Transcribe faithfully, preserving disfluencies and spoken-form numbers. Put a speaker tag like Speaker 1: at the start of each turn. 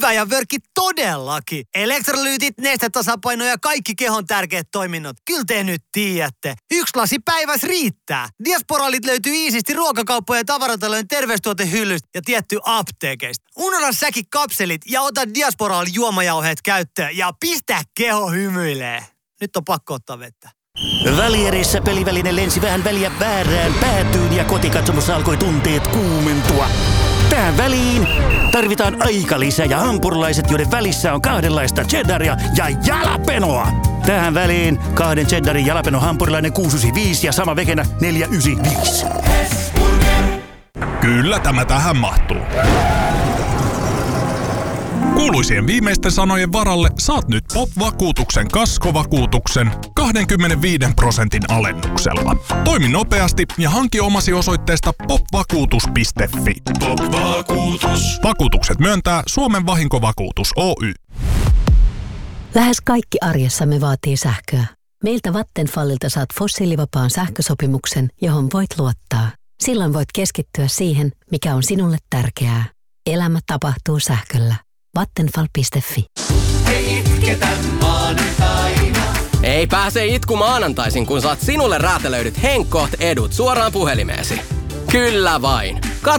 Speaker 1: hyvä ja vörkki todellakin. Elektrolyytit, nestetasapaino ja kaikki kehon tärkeät toiminnot. Kyllä te nyt tiedätte. Yksi lasi päivässä riittää. Diasporaalit löytyy iisisti ruokakauppojen ja tavaratalojen terveystuotehyllystä ja tietty apteekeista. Unohda säkin kapselit ja ota Diasporaali juomajauheet käyttöön ja pistä keho hymyilee. Nyt on pakko ottaa vettä.
Speaker 2: Välierissä peliväline lensi vähän väliä väärään päätyyn ja kotikatsomossa alkoi tunteet kuumentua. Tähän väliin tarvitaan aikalisä ja hampurilaiset, joiden välissä on kahdenlaista cheddaria ja jalapenoa. Tähän väliin kahden cheddarin jalapeno hampurilainen kuusi yhdeksänkymmentäviisi ja sama vegenä neljä yhdeksänkymmentäviisi.
Speaker 3: Kyllä tämä tähän mahtuu. Kuuluisien viimeisten sanojen varalle saat nyt P O P-vakuutuksen kaskovakuutuksen kaksikymmentäviisi prosentin alennuksella. Toimi nopeasti ja hanki omasi osoitteesta popvakuutus piste fi. P O P-vakuutus. Vakuutukset myöntää Suomen vahinkovakuutus Oy.
Speaker 4: Lähes kaikki arjessamme vaatii sähköä. Meiltä Vattenfallilta saat fossiilivapaan sähkösopimuksen, johon voit luottaa. Silloin voit keskittyä siihen, mikä on sinulle tärkeää. Elämä tapahtuu sähköllä. Vattenfall piste fi.
Speaker 5: Ei itketä maanantaina.
Speaker 6: Ei pääse itku maanantaisin, kun saat sinulle räätälöidyt Henkkoht edut suoraan puhelimeesi. Kyllä vain.